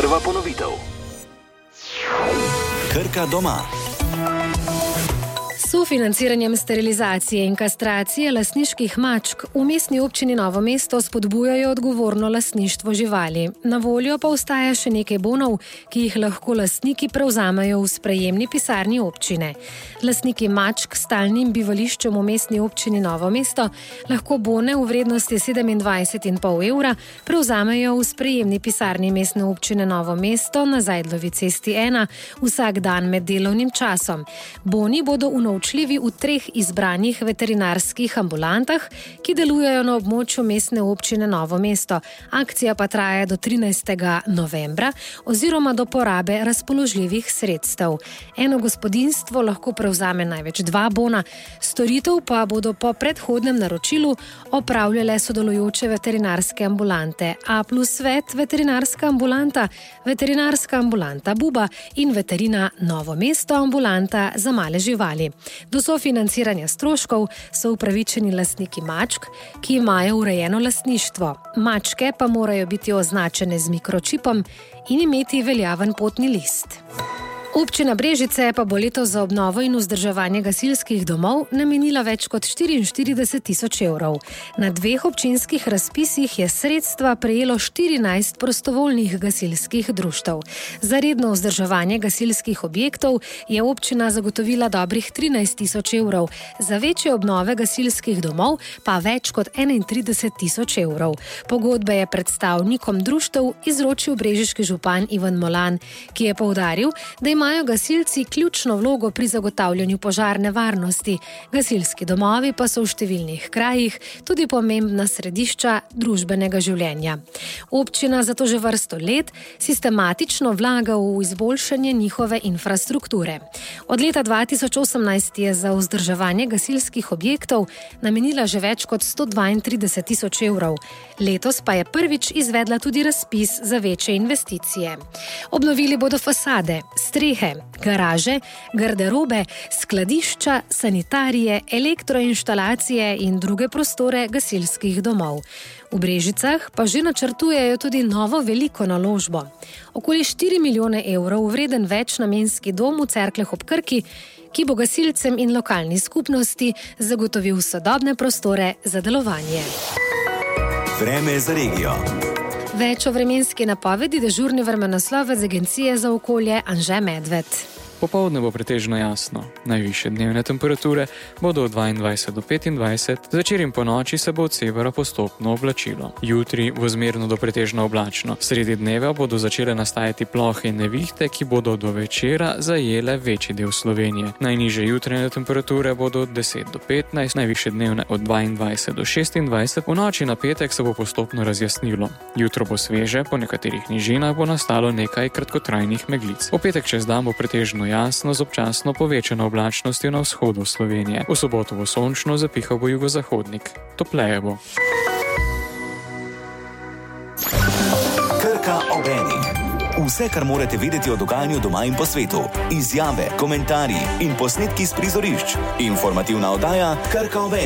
Prva ponovitev. Krka doma. S sofinanciranjem sterilizacije in kastracije lastniških mačk v Mestni občini Novo mesto spodbujajo odgovorno lastništvo živali. Na voljo pa ostaja še nekaj bonov, ki jih lahko lastniki prevzamejo v sprejemni pisarni občine. Lastniki mačk s stalnim bivališčem v Mestni občini Novo mesto lahko bone v vrednosti 27,5 evra prevzamejo v sprejemni pisarni Mestne občine Novo mesto na Zajdlovi cesti 1 vsak dan med delovnim časom. Boni bodo unovčljivi v 3 izbranih veterinarskih ambulantah, ki delujejo na območju Mestne občine Novo mesto. Akcija pa traja do 13. novembra oziroma do porabe razpoložljivih sredstev. Eno gospodinjstvo lahko prevzame največ 2 bona, storitev pa bodo po predhodnem naročilu opravljale sodelujoče veterinarske ambulante A+ Vet, veterinarska ambulanta Buba in veterina Novo mesto, ambulanta za male živali. Do sofinanciranja stroškov so upravičeni lastniki mačk, ki imajo urejeno lastništvo. Mačke pa morajo biti označene z mikročipom in imeti veljaven potni list. Občina Brežice pa bo letos za obnovo in vzdrževanje gasilskih domov namenila več kot 44.000 evrov. Na 2 občinskih razpisih je sredstva prejelo 14 prostovoljnih gasilskih društev. Za redno vzdrževanje gasilskih objektov je občina zagotovila dobrih 13.000 evrov, za večje obnove gasilskih domov pa več kot 31.000 evrov. Pogodbe je predstavnikom društev izročil brežiški župan Ivan Molan, ki je poudaril, da imajo gasilci ključno vlogo pri zagotavljanju požarne varnosti. Gasilski domovi pa so v številnih krajih tudi pomembna središča družbenega življenja. Občina zato že vrsto let sistematično vlaga v izboljšanje njihove infrastrukture. Od leta 2018 je za vzdrževanje gasilskih objektov namenila že več kot 132.000 evrov. Letos pa je prvič izvedla tudi razpis za večje investicije. Obnovili bodo fasade, strehe, garaže, garderobe, skladišča, sanitarije, elektroinštalacije in druge prostore gasilskih domov. V Brežicah pa že načrtujejo tudi novo veliko naložbo. Okoli 4 milijone evrov vreden večnamenski dom v Cerkljah ob Krki, ki bo gasilcem in lokalni skupnosti zagotovil sodobne prostore za delovanje. Vreme za regijo. Več o vremenski napovedi dežurni vremenoslovec Agencije za okolje Anže Medved. Popoldne bo pretežno jasno. Najvišje dnevne temperature bodo od 22 do 25, zvečer in ponoči se bo od severa postopno oblačilo. Jutri bo zmerno do pretežno oblačno. Sredi dneva bodo začele nastajati plohe in nevihte, ki bodo do večera zajele večji del Slovenije. Najnižje jutranje temperature bodo od 10 do 15, najvišje dnevne od 22 do 26, v noči na petek se bo postopno razjasnilo. Jutro bo sveže, po nekaterih nižinah bo nastalo nekaj kratkotrajnih meglic. V petek čez dan bo pretežno jasno z občasno povečano oblačnostjo na vzhodu Slovenije. V soboto bo sončno, zapihal bo jugozahodnik. Topleje bo. Krka ob enih. Vse, kar morate vedeti o dogajanju doma in po svetu. Izjave, komentarji in posnetki s prizorišč. Informativna oddaja Krka ob enih.